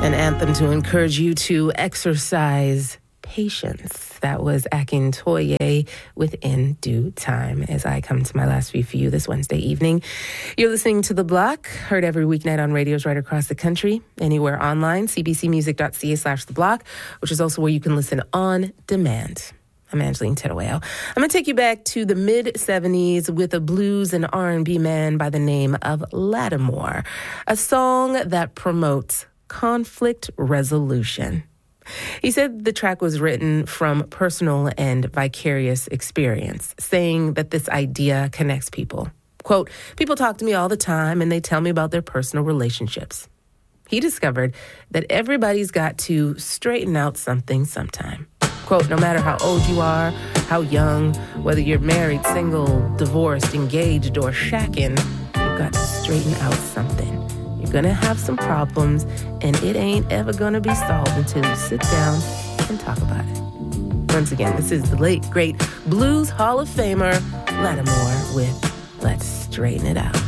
An anthem to encourage you to exercise patience. That was Akintoye with In Due Time. As I come to my last view for you this Wednesday evening, you're listening to The Block, heard every weeknight on radios right across the country, anywhere online, cbcmusic.ca/The Block, which is also where you can listen on demand. I'm Angeline Teruel. I'm going to take you back to the mid-'70s with a blues and R&B man by the name of Lattimore, a song that promotes conflict resolution. He said the track was written from personal and vicarious experience, saying that this idea connects people. Quote, people talk to me all the time and they tell me about their personal relationships. He discovered that everybody's got to straighten out something sometime. Quote, no matter how old you are, how young, whether you're married, single, divorced, engaged, or shacking, you've got to straighten out something. You're going to have some problems, and it ain't ever going to be solved until you sit down and talk about it. Once again, this is the late, great Blues Hall of Famer, Lattimore, with Let's Straighten It Out.